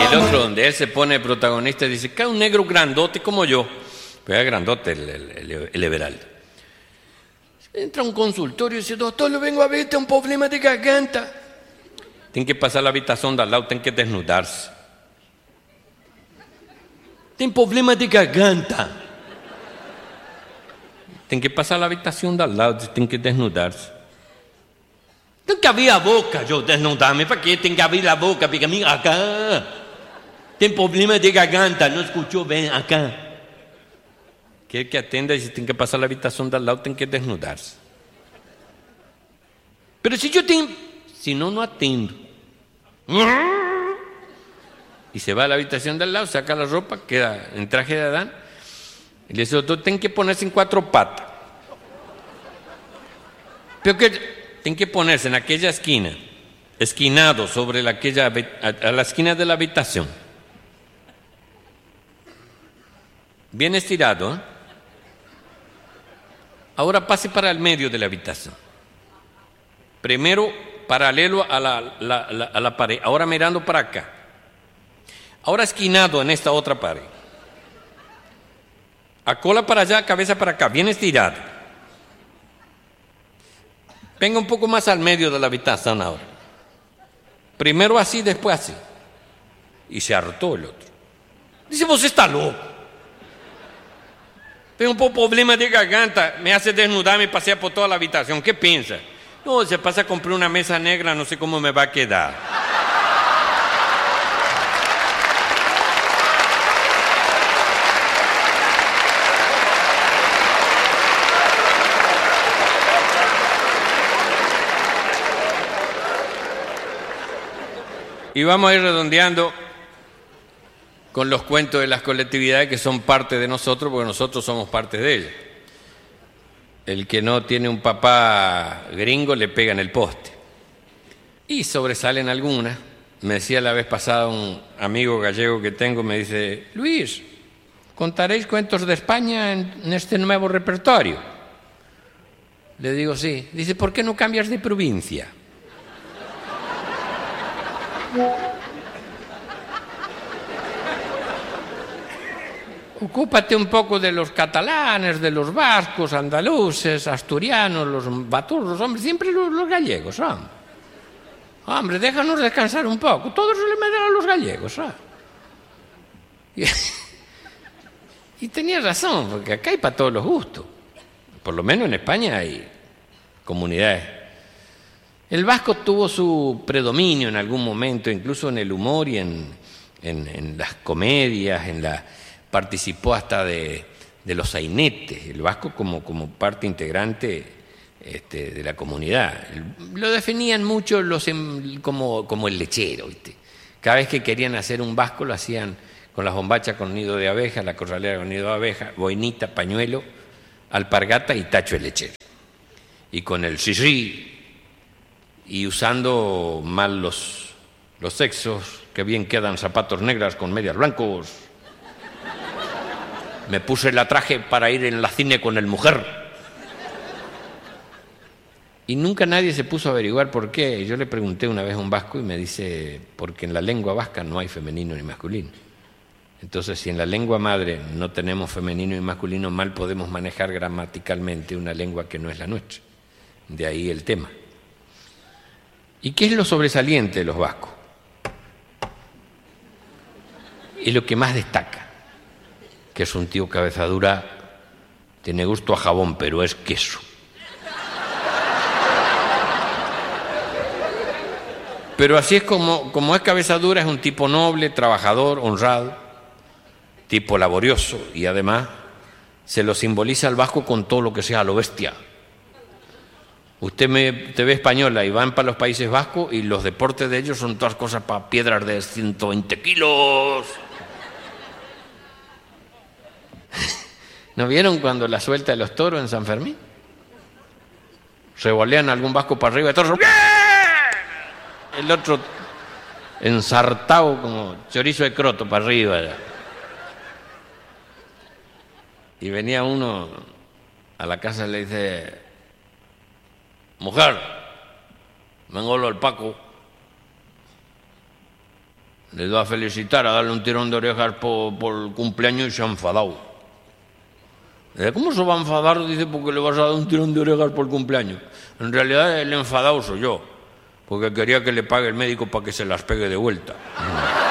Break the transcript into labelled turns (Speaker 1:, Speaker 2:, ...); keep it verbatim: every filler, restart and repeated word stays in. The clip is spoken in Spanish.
Speaker 1: el otro, donde él se pone protagonista, dice, cae un negro grandote como yo. Pero es grandote el, el, el, el Everaldo. Entra a un consultorio y dice, doctor, lo vengo a ver, tengo un problema de garganta. Tiene que pasar a la habitación de al lado, tiene que desnudarse. Tiene problema de garganta. Tiene que pasar a la habitación de al lado, tiene que desnudarse. Tengo que abrir la boca, yo desnudarme. ¿Para qué tengo que abrir la boca? Porque mira acá. Tiene problema de garganta, no escuchó bien acá. Quiere que atienda y si tiene que pasar a la habitación de al lado, tiene que desnudarse. Pero si yo tengo, si no, no atiendo. Y se va a la habitación de al lado, saca la ropa, queda en traje de Adán. Y le dice, doctor, tiene que ponerse en cuatro patas. Pero que tiene que ponerse en aquella esquina, esquinado sobre la, aquella, a, a la esquina de la habitación. Bien estirado, ¿eh? Ahora pase para el medio de la habitación. Primero paralelo a la, la, la, a la pared, ahora mirando para acá. Ahora esquinado en esta otra pared. A cola para allá, cabeza para acá, bien estirado. Venga un poco más al medio de la habitación ahora. Primero así, después así. Y se hartó el otro. Dice, vos está loco. Tengo un problema de garganta, me hace desnudarme y pasear por toda la habitación. ¿Qué piensa? No, se pasa a comprar una mesa negra, no sé cómo me va a quedar. Y vamos a ir redondeando con los cuentos de las colectividades que son parte de nosotros, porque nosotros somos parte de ellas. El que no tiene un papá gringo le pega en el poste. Y sobresalen algunas. Me decía la vez pasada un amigo gallego que tengo, me dice, Luis, ¿contaréis cuentos de España en, en este nuevo repertorio? Le digo, sí. Dice, ¿por qué no cambias de provincia? Ocúpate un poco de los catalanes, de los vascos, andaluces, asturianos, los baturros, hombre, siempre los, los gallegos, hombre. Hombre, déjanos descansar un poco, todo se le meten a los gallegos, hombre. Y, y tenía razón, porque acá hay para todos los gustos. Por lo menos en España hay comunidades. El vasco tuvo su predominio en algún momento, incluso en el humor y en, en, en las comedias, en la... participó hasta de, de los sainetes, el vasco como, como parte integrante este, de la comunidad. Lo definían mucho los, como, como el lechero, ¿viste? Cada vez que querían hacer un vasco lo hacían con las bombachas con nido de abeja, la corralera con nido de abeja, boinita, pañuelo, alpargata y tacho de lechero. Y con el sí, y usando mal los, los sexos, que bien quedan zapatos negras con medias blancos. Me puse la traje para ir en la cine con el mujer. Y nunca nadie se puso a averiguar por qué. Yo le pregunté una vez a un vasco y me dice, porque en la lengua vasca no hay femenino ni masculino. Entonces, si en la lengua madre no tenemos femenino y masculino, mal podemos manejar gramaticalmente una lengua que no es la nuestra. De ahí el tema. ¿Y qué es lo sobresaliente de los vascos? Es lo que más destaca. Que es un tío cabeza dura, tiene gusto a jabón, pero es queso. Pero así es como, como es cabeza dura, es un tipo noble, trabajador, honrado, tipo laborioso, y además se lo simboliza al vasco con todo lo que sea a lo bestia. Usted me, te ve española y van para los Países Vascos y los deportes de ellos son todas cosas para piedras de ciento veinte kilos. ¿No vieron cuando la suelta de los toros en San Fermín? Revolean algún vasco para arriba, todos, el otro ensartado como chorizo de croto para arriba. Y venía uno a la casa y le dice, mujer, vengo al Paco. Le doy a felicitar, a darle un tirón de orejas por, por el cumpleaños y se ha enfadado. ¿Cómo se va a enfadar? Dice, porque le vas a dar un tirón de orejas por el cumpleaños. En realidad el enfadado soy yo, porque quería que le pague el médico para que se las pegue de vuelta.